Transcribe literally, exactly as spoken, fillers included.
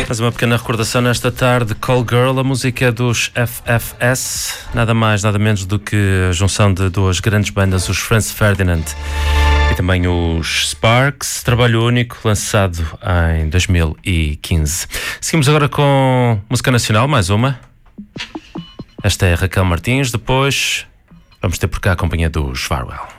Mais uma pequena recordação nesta tarde. Call Girl, a música é dos F F S, nada mais, nada menos do que a junção de duas grandes bandas, os Franz Ferdinand e também os Sparks, trabalho único lançado em dois mil e quinze. Seguimos agora com música nacional, mais uma. Esta é Raquel Martins, depois vamos ter por cá a companhia dos Farwell.